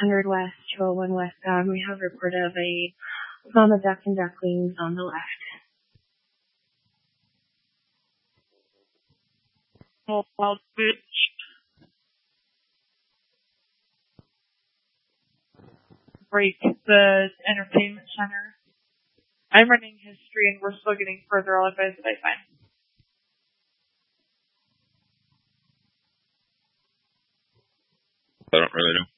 600 West, 201 westbound. We have a report of a mama duck and ducklings on the left. Wild bitch. Break the entertainment center. I'm running history and we're still getting further. I'll advise that I find. I don't really know.